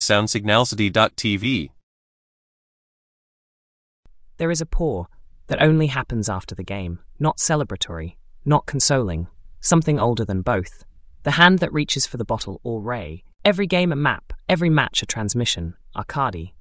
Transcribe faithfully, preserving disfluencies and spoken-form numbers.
Soundsignalcity dot t v. There is a pour that only happens after the game, not celebratory, not consoling, something older than both. The hand that reaches for the bottle or ray. Every game a map, every match a transmission. Arcadi.